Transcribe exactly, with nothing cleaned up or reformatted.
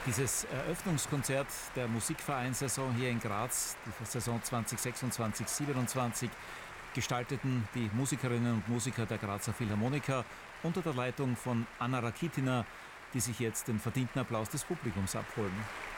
Dieses Eröffnungskonzert der Musikvereinssaison hier in Graz, die Saison zwanzig sechsundzwanzig siebenundzwanzig, gestalteten die Musikerinnen und Musiker der Grazer Philharmoniker unter der Leitung von Anna Rakitina, die sich jetzt den verdienten Applaus des Publikums abholen.